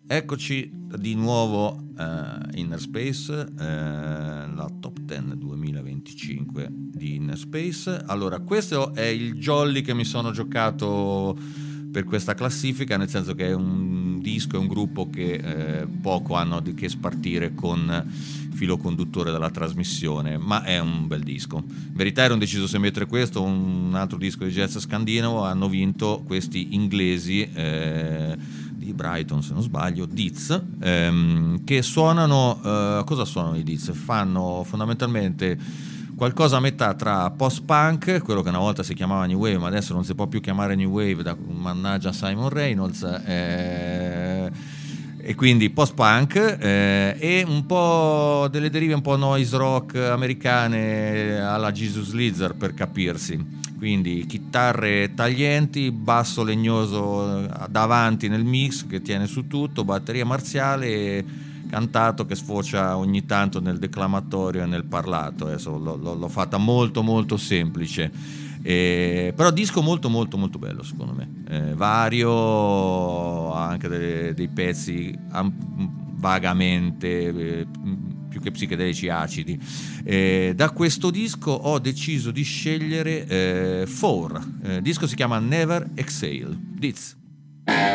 Eccoci di nuovo Inner Space, la top 10 2025 di Inner Space. Allora, questo è il jolly che mi sono giocato per questa classifica, nel senso che è un disco, è un gruppo che poco hanno di che spartire con filo conduttore della trasmissione, ma è un bel disco. In verità ero indeciso se mettere questo o un altro disco di jazz scandinavo. Hanno vinto questi inglesi di Brighton, se non sbaglio, Diz, che suonano, cosa suonano i Diz? Fanno fondamentalmente qualcosa a metà tra post-punk, quello che una volta si chiamava New Wave, ma adesso non si può più chiamare New Wave, mannaggia Simon Reynolds, e quindi post-punk e un po' delle derive un po' noise rock americane alla Jesus Lizard, per capirsi. Quindi chitarre taglienti, basso legnoso davanti nel mix che tiene su tutto, batteria marziale, cantato che sfocia ogni tanto nel declamatorio e nel parlato. Adesso l'ho fatta molto molto semplice, però disco molto molto molto bello secondo me, vario, anche dei pezzi vagamente più che psichedelici acidi. Da questo disco ho deciso di scegliere Four. Il disco si chiama Never Exhale. Diz.